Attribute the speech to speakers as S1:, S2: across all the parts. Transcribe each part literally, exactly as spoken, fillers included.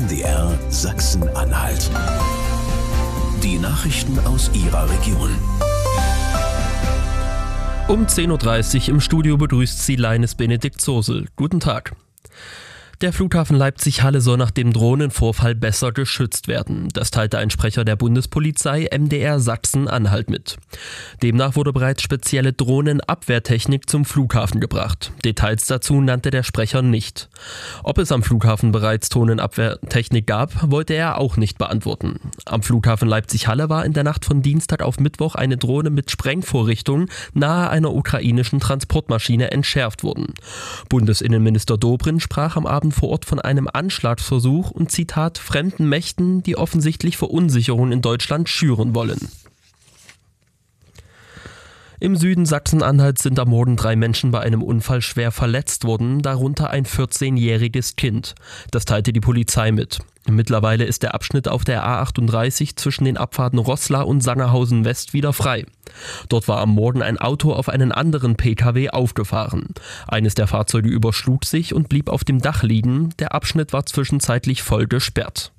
S1: D R Sachsen-Anhalt. Die Nachrichten aus Ihrer Region.
S2: Um zehn Uhr dreißig im Studio begrüßt Sie Leines Benedikt Zosel. Guten Tag. Der Flughafen Leipzig-Halle soll nach dem Drohnenvorfall besser geschützt werden. Das teilte ein Sprecher der Bundespolizei M D R Sachsen-Anhalt mit. Demnach wurde bereits spezielle Drohnenabwehrtechnik zum Flughafen gebracht. Details dazu nannte der Sprecher nicht. Ob es am Flughafen bereits Drohnenabwehrtechnik gab, wollte er auch nicht beantworten. Am Flughafen Leipzig-Halle war in der Nacht von Dienstag auf Mittwoch eine Drohne mit Sprengvorrichtungen nahe einer ukrainischen Transportmaschine entschärft worden. Bundesinnenminister Dobrindt sprach am Abend vor Ort von einem Anschlagsversuch und Zitat fremden Mächten, die offensichtlich Verunsicherung in Deutschland schüren wollen. Im Süden Sachsen-Anhalts sind am Morgen drei Menschen bei einem Unfall schwer verletzt worden, darunter ein vierzehnjähriges Kind. Das teilte die Polizei mit. Mittlerweile ist der Abschnitt auf der A achtunddreißig zwischen den Abfahrten Roßla und Sangerhausen West wieder frei. Dort war am Morgen ein Auto auf einen anderen P K W aufgefahren. Eines der Fahrzeuge überschlug sich und blieb auf dem Dach liegen. Der Abschnitt war zwischenzeitlich voll gesperrt.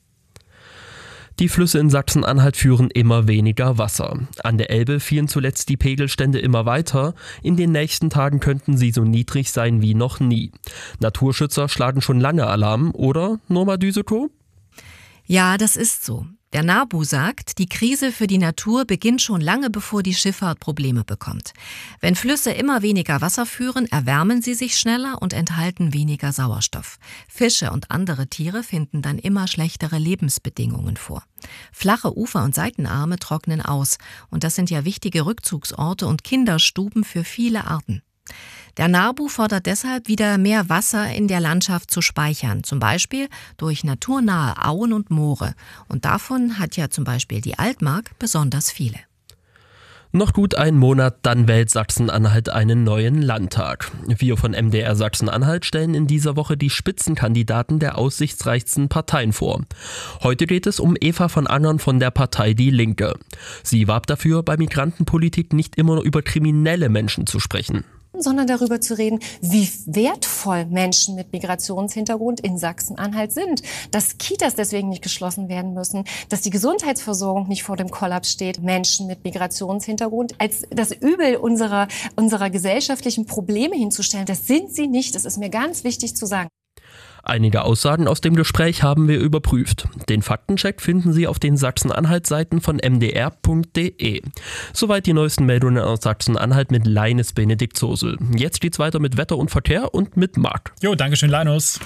S2: Die Flüsse in Sachsen-Anhalt führen immer weniger Wasser. An der Elbe fielen zuletzt die Pegelstände immer weiter. In den nächsten Tagen könnten sie so niedrig sein wie noch nie. Naturschützer schlagen schon lange Alarm, oder, Norma Düsekow?
S3: Ja, das ist so. Der NABU sagt, die Krise für die Natur beginnt schon lange, bevor die Schifffahrt Probleme bekommt. Wenn Flüsse immer weniger Wasser führen, erwärmen sie sich schneller und enthalten weniger Sauerstoff. Fische und andere Tiere finden dann immer schlechtere Lebensbedingungen vor. Flache Ufer und Seitenarme trocknen aus. Und das sind ja wichtige Rückzugsorte und Kinderstuben für viele Arten. Der NABU fordert deshalb wieder mehr Wasser in der Landschaft zu speichern, zum Beispiel durch naturnahe Auen und Moore. Und davon hat ja zum Beispiel die Altmark besonders viele.
S2: Noch gut einen Monat, dann wählt Sachsen-Anhalt einen neuen Landtag. Wir von M D R Sachsen-Anhalt stellen in dieser Woche die Spitzenkandidaten der aussichtsreichsten Parteien vor. Heute geht es um Eva von Angern von der Partei Die Linke. Sie warb dafür, bei Migrantenpolitik nicht immer nur über kriminelle Menschen zu sprechen,
S4: sondern darüber zu reden, wie wertvoll Menschen mit Migrationshintergrund in Sachsen-Anhalt sind. Dass Kitas deswegen nicht geschlossen werden müssen, dass die Gesundheitsversorgung nicht vor dem Kollaps steht, Menschen mit Migrationshintergrund als das Übel unserer, unserer gesellschaftlichen Probleme hinzustellen. Das sind sie nicht, das ist mir ganz wichtig zu sagen.
S2: Einige Aussagen aus dem Gespräch haben wir überprüft. Den Faktencheck finden Sie auf den Sachsen-Anhalt-Seiten von m d r punkt d e. Soweit die neuesten Meldungen aus Sachsen-Anhalt mit Leines Benedikt Zosel. Jetzt geht's weiter mit Wetter und Verkehr und mit Marc.
S5: Jo, dankeschön, Linus.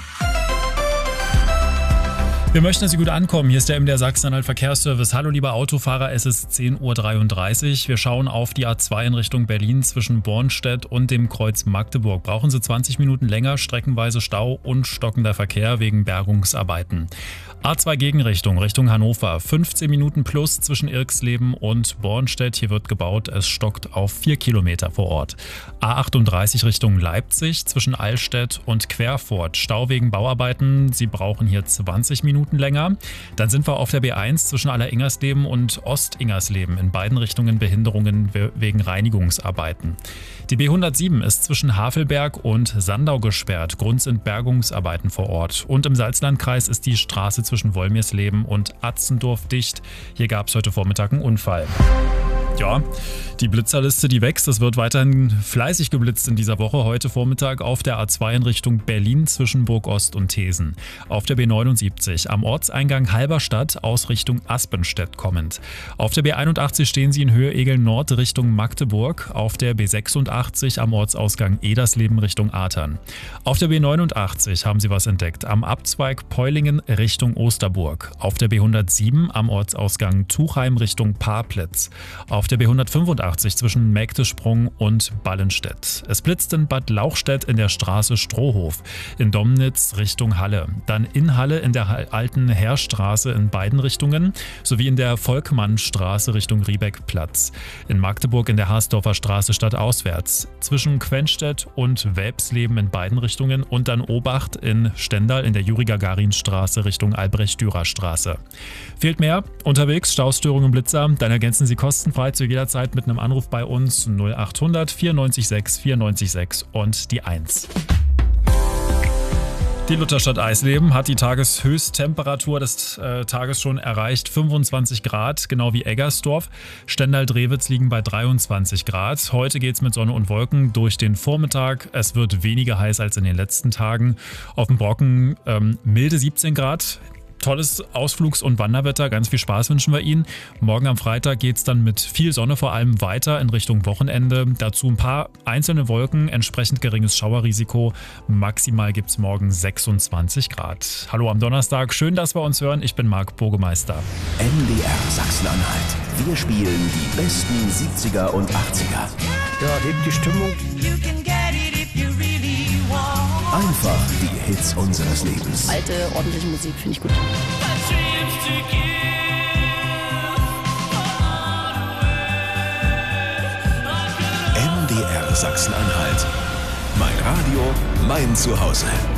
S5: Wir möchten, dass Sie gut ankommen. Hier ist der M D R Sachsen-Anhalt Verkehrsservice. Hallo liebe Autofahrer, es ist zehn Uhr dreiunddreißig. Wir schauen auf die A zwei in Richtung Berlin zwischen Bornstedt und dem Kreuz Magdeburg. Brauchen Sie zwanzig Minuten länger, streckenweise Stau und stockender Verkehr wegen Bergungsarbeiten. A zwei Gegenrichtung, Richtung Hannover. fünfzehn Minuten plus zwischen Irxleben und Bornstedt. Hier wird gebaut, es stockt auf vier Kilometer vor Ort. A achtunddreißig Richtung Leipzig zwischen Allstedt und Querfurt. Stau wegen Bauarbeiten. Sie brauchen hier zwanzig Minuten länger. Dann sind wir auf der B eins zwischen Alleringsersleben und Ostingersleben. In beiden Richtungen Behinderungen wegen Reinigungsarbeiten. Die B hundertsieben ist zwischen Havelberg und Sandau gesperrt. Grund sind Bergungsarbeiten vor Ort. Und im Salzlandkreis ist die Straße zwischen Wolmirsleben und Atzendorf dicht. Hier gab es heute Vormittag einen Unfall. Ja, die Blitzerliste, die wächst. Es wird weiterhin fleißig geblitzt in dieser Woche. Heute Vormittag auf der A zwei in Richtung Berlin zwischen Burg-Ost und Thesen. Auf der B neunundsiebzig am Ortseingang Halberstadt aus Richtung Aspenstedt kommend. Auf der B einundachtzig stehen Sie in Höhe Egel Nord Richtung Magdeburg. Auf der B sechsundachtzig am Ortsausgang Edersleben Richtung Atern. Auf der B neunundachtzig haben Sie was entdeckt. Am Abzweig Peulingen Richtung Osterburg. Auf der B hundertsieben am Ortsausgang Tuchheim Richtung Parplitz. Auf der B hundertfünfundachtzig zwischen Mägdesprung und Ballenstedt. Es blitzt in Bad Lauchstädt in der Straße Strohhof. In Domnitz Richtung Halle. Dann in Halle in der alten Heerstraße in beiden Richtungen. Sowie in der Volkmannstraße Richtung Riebeckplatz. In Magdeburg in der Harsdorfer Straße stadtauswärts. Zwischen Quenstedt und Welpsleben in beiden Richtungen. Und dann Obacht in Stendal in der Juri-Gagarin-Straße Richtung Albrecht-Dürer-Straße. Fehlt mehr? Unterwegs Staustörungen, Blitzer? Dann ergänzen Sie kostenfrei zu jeder Zeit mit einem Anruf bei uns null achthundert vierundneunzig sechs vierundneunzig sechs und die eins. Die Lutherstadt Eisleben hat die Tageshöchsttemperatur des äh, Tages schon erreicht, fünfundzwanzig Grad, genau wie Eggersdorf. Stendal-Drewitz liegen bei dreiundzwanzig Grad. Heute geht's mit Sonne und Wolken durch den Vormittag. Es wird weniger heiß als in den letzten Tagen. Auf dem Brocken ähm, milde siebzehn Grad. Tolles Ausflugs- und Wanderwetter, ganz viel Spaß wünschen wir Ihnen. Morgen am Freitag geht es dann mit viel Sonne vor allem weiter in Richtung Wochenende. Dazu ein paar einzelne Wolken, entsprechend geringes Schauerrisiko. Maximal gibt es morgen sechsundzwanzig Grad. Hallo am Donnerstag, schön, dass wir uns hören. Ich bin Marc Burgemeister.
S1: N D R Sachsen-Anhalt. Wir spielen die besten siebziger und achtziger.
S6: Ja, hebt die Stimmung.
S1: Einfach die Hits unseres Lebens.
S7: Alte, ordentliche Musik finde ich gut.
S1: N D R Sachsen-Anhalt. Mein Radio, mein Zuhause.